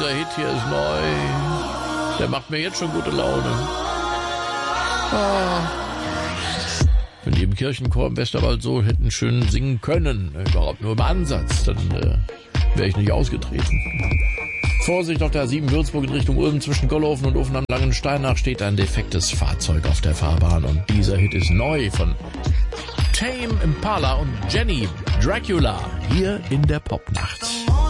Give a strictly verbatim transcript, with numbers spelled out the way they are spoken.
dieser Hit hier ist neu. Der macht mir jetzt schon gute Laune. Ah. Wenn die im Kirchenchor im Westerwald so hätten schön singen können, überhaupt nur im Ansatz, dann äh, wäre ich nicht ausgetreten. Vorsicht, auf der A sieben Würzburg in Richtung Ulm zwischen Gollhofen und Ofen am Langensteinach steht ein defektes Fahrzeug auf der Fahrbahn und dieser Hit ist neu von Tame Impala und Jenny Dracula hier in der Popnacht.